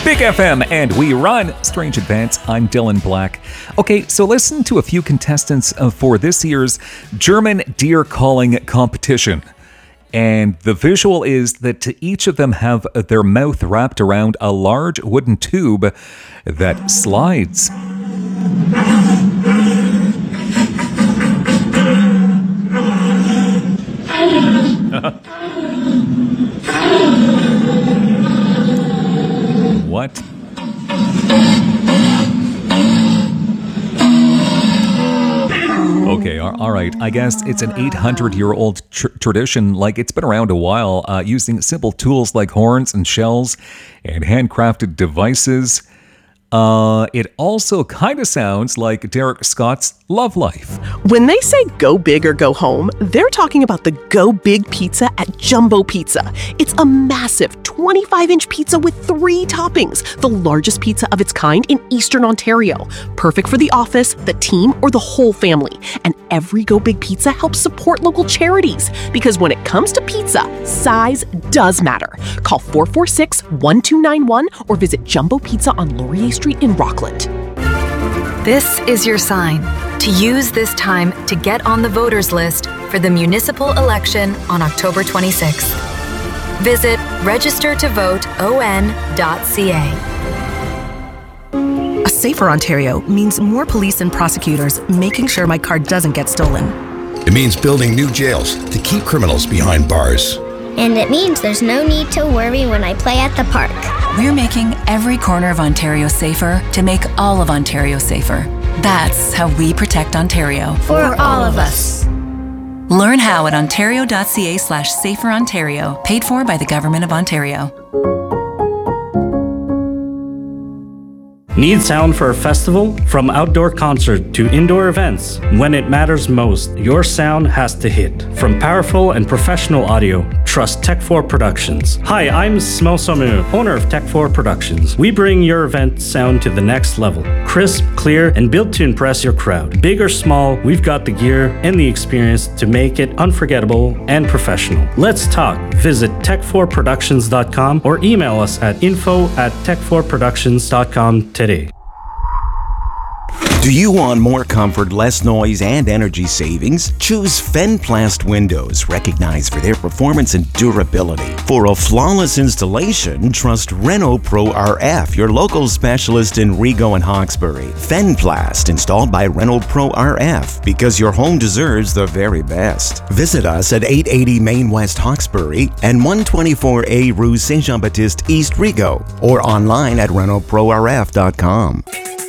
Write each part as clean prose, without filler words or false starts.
Big FM, and we run Strange Advance. I'm Dylan Black. Okay, so listen to a few contestants for this year's German deer calling competition. And the visual is that each of them have their mouth wrapped around a large wooden tube that slides. What? Okay, all right. I guess it's an 800-year-old tradition. Like, it's been around a while, using simple tools like horns and shells and handcrafted devices. It also kind of sounds like Derek Scott's love life. When they say go big or go home, they're talking about the Go Big Pizza at Jumbo Pizza. It's a massive 25-inch pizza with 3 toppings, the largest pizza of its kind in Eastern Ontario. Perfect for the office, the team, or the whole family. And every Go Big Pizza helps support local charities, because when it comes to pizza, size does matter. Call 446-1291 or visit Jumbo Pizza on Laurier Street in Rockland. This is your sign to use this time to get on the voters list for the municipal election on October 26th. Visit registertovoteon.ca. A safer Ontario means more police and prosecutors making sure my car doesn't get stolen. It means building new jails to keep criminals behind bars. And it means there's no need to worry when I play at the park. We're making every corner of Ontario safer to make all of Ontario safer. That's how we protect Ontario. For all of us. Learn how at ontario.ca/saferontario, paid for by the Government of Ontario. Need sound for a festival? From outdoor concert to indoor events, when it matters most, your sound has to hit. From powerful and professional audio, trust Tech4 Productions. Hi, I'm Smel Somu, owner of Tech4 Productions. We bring your event sound to the next level. Crisp, clear, and built to impress your crowd. Big or small, we've got the gear and the experience to make it unforgettable and professional. Let's talk. Visit tech4productions.com or email us at info@tech4productions.com today. Do you want more comfort, less noise, and energy savings? Choose Fenplast Windows, recognized for their performance and durability. For a flawless installation, trust Renault Pro RF, your local specialist in Rigaud and Hawkesbury. Fenplast, installed by Renault Pro RF, because your home deserves the very best. Visit us at 880 Main West Hawkesbury and 124A Rue Saint-Jean-Baptiste East Rigaud, or online at RenaultProRF.com.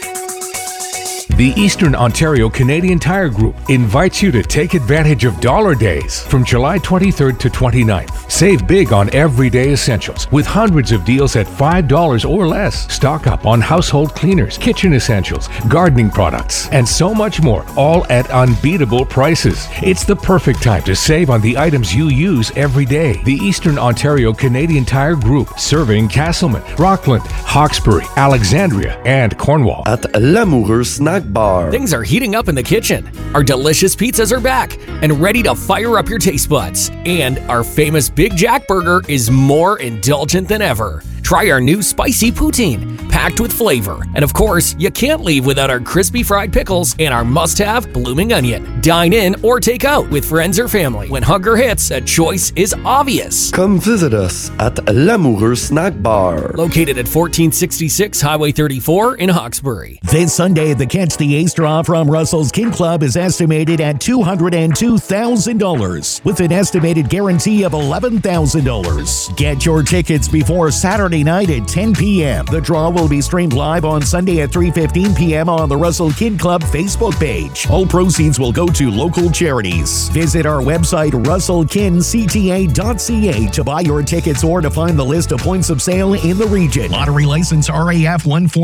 The Eastern Ontario Canadian Tire Group invites you to take advantage of Dollar Days from July 23rd to 29th. Save big on everyday essentials with hundreds of deals at $5 or less. Stock up on household cleaners, kitchen essentials, gardening products, and so much more, all at unbeatable prices. It's the perfect time to save on the items you use every day. The Eastern Ontario Canadian Tire Group, serving Castleman, Rockland, Hawkesbury, Alexandria, and Cornwall. At L'Amoureux Snack Bar. Things are heating up in the kitchen. Our delicious pizzas are back and ready to fire up your taste buds. And our famous Big Jack Burger is more indulgent than ever. Try our new spicy poutine, packed with flavor. And of course, you can't leave without our crispy fried pickles and our must-have blooming onion. Dine in or take out with friends or family. When hunger hits, a choice is obvious. Come visit us at L'Amoureux Snack Bar. Located at 1466 Highway 34 in Hawkesbury. This Sunday, the Catch the Ace draw from Russell's Kin Club is estimated at $202,000 with an estimated guarantee of $11,000. Get your tickets before Saturday night at 10 p.m. The draw will be streamed live on Sunday at 3:15 p.m. on the Russell Kin Club Facebook page. All proceeds will go to local charities. Visit our website, russellkincta.ca, to buy your tickets or to find the list of points of sale in the region. Lottery license RAF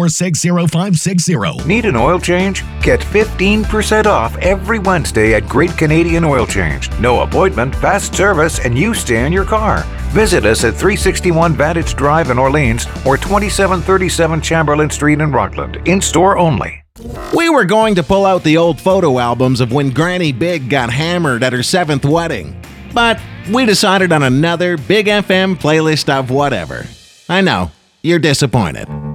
1460560. Need an oil change? Get 15% off every Wednesday at Great Canadian Oil Change. No appointment, fast service, and you stay in your car. Visit us at 361 Vantage Drive in Orleans or 2737 Chamberlain Street in Rockland. In-store only. We were going to pull out the old photo albums of when Granny Big got hammered at her 7th wedding. But we decided on another Big FM playlist of whatever. I know, you're disappointed.